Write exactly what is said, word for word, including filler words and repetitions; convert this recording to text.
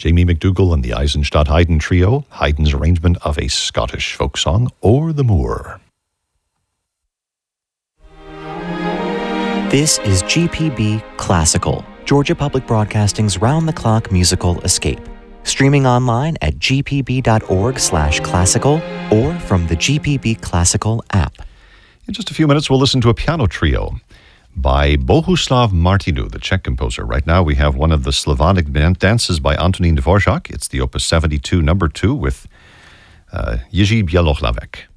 Jamie McDougall and the Eisenstadt Haydn Trio, Haydn's arrangement of a Scottish folk song, O'er the Moor. This is G P B Classical, Georgia Public Broadcasting's round-the-clock musical escape. Streaming online at g p b dot org slash classical or from the G P B Classical app. In just a few minutes, we'll listen to a piano trio by Bohuslav Martinu, the Czech composer. Right now, we have one of the Slavonic dances by Antonín Dvořák. It's the Opus seventy-two, number two, with uh, Jiří Bělohlavek.